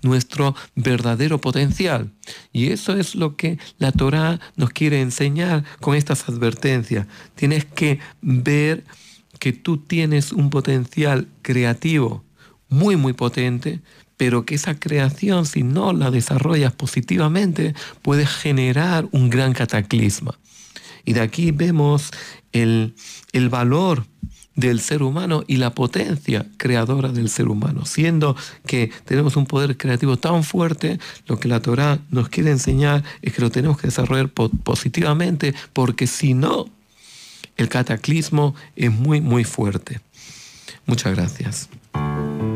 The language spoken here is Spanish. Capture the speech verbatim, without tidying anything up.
nuestro verdadero potencial. Y eso es lo que la Torá nos quiere enseñar con estas advertencias. Tienes que ver que tú tienes un potencial creativo muy, muy potente, pero que esa creación, si no la desarrollas positivamente, puede generar un gran cataclisma. Y de aquí vemos el, el valor del ser humano y la potencia creadora del ser humano. Siendo que tenemos un poder creativo tan fuerte, lo que la Torá nos quiere enseñar es que lo tenemos que desarrollar po- positivamente, porque si no, el cataclismo es muy, muy fuerte. Muchas gracias.